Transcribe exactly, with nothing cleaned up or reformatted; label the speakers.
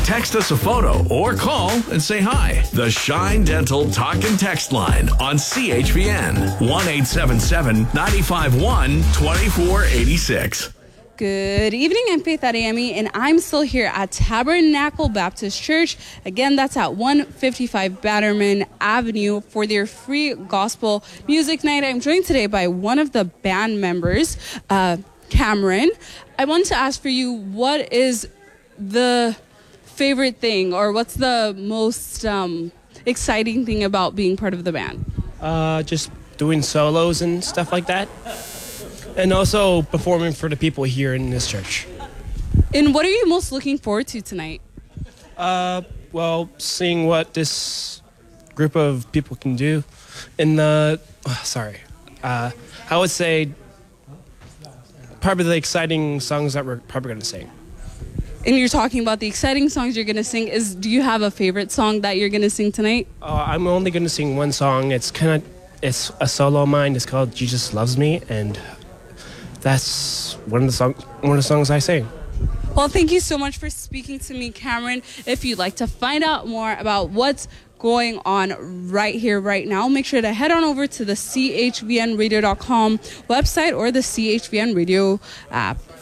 Speaker 1: Text us a photo or call and say hi. The Shine Dental Talk and Text line on C H V N one eight seven seven, nine five one, two four eight six.
Speaker 2: Good evening, I'm Faith Adeyemi, and I'm still here at Tabernacle Baptist Church. Again, that's at one fifty-five Batterman Avenue for their free gospel music night. I'm joined today by one of the band members, uh, Cameron. I wanted to ask for you, what is the favorite thing, or what's the most um, exciting thing about being part of the band?
Speaker 3: Uh, just doing solos and stuff like that. And also performing for the people here in this church.
Speaker 2: And what are you most looking forward to tonight?
Speaker 3: Uh, well, seeing what this group of people can do. In the, oh, sorry, uh, I would say probably the exciting songs that we're probably going to sing.
Speaker 2: And you're talking about the exciting songs you're going to sing. Is do you have a favorite song that you're going to sing tonight?
Speaker 3: Uh, I'm only going to sing one song. It's kind of, it's a solo of mine. It's called Jesus Loves Me, and that's one of the songs, one of the songs I sing.
Speaker 2: Well, thank you so much for speaking to me, Cameron. If you'd like to find out more about what's going on right here, right now, make sure to head on over to the C H V N radio dot com website or the C H V N radio app.